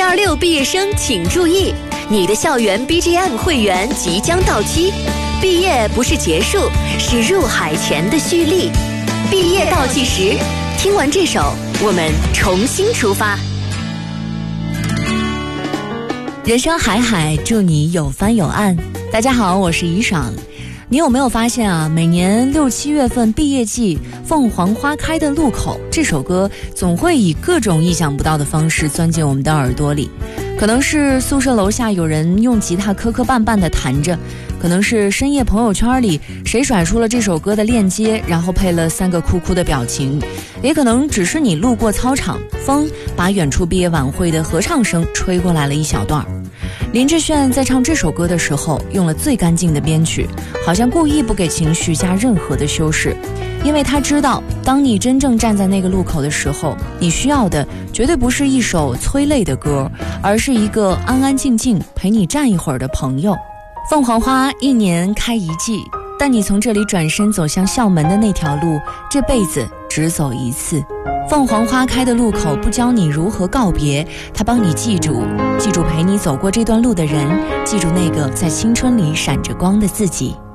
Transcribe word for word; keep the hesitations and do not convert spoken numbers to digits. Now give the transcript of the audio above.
二六毕业生请注意，你的校园 B G M 会员即将到期，毕业不是结束，是入海前的蓄力。毕业倒计时，听完这首，我们重新出发。人生海海，祝你有帆有岸。大家好，我是怡爽。你有没有发现啊，每年六七月份毕业季，凤凰花开的路口，这首歌总会以各种意想不到的方式钻进我们的耳朵里。可能是宿舍楼下有人用吉他磕磕绊绊地弹着，可能是深夜朋友圈里谁甩出了这首歌的链接，然后配了三个哭哭的表情，也可能只是你路过操场，风把远处毕业晚会的合唱声吹过来了一小段。林志炫在唱这首歌的时候用了最干净的编曲，好像故意不给情绪加任何的修饰，因为他知道当你真正站在那个路口的时候，你需要的绝对不是一首催泪的歌，而是一个安安静静陪你站一会儿的朋友。凤凰花一年开一季，但你从这里转身走向校门的那条路，这辈子只走一次。凤凰花开的路口不教你如何告别，它帮你记住，记住陪你走过这段路的人，记住那个在青春里闪着光的自己。